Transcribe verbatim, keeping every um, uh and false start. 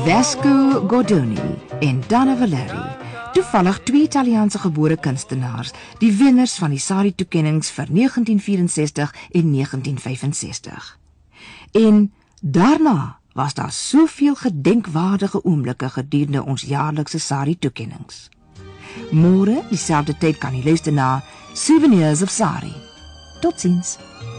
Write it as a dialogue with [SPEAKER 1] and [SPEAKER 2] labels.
[SPEAKER 1] Vasco Gordoni en Donna Valeri, toevallig twee Italiaanse gebore kunstenaars, die wenners van die Sari-toekennings vir negentien vierensestig en negentien vyfensestig. En daarna was daar soveel gedenkwaardige oomblikke gedurende ons jaarlikse Sari-toekennings. Môre, dieselfde tyd kan jy luister na Souvenirs of Sari. Tot ziens.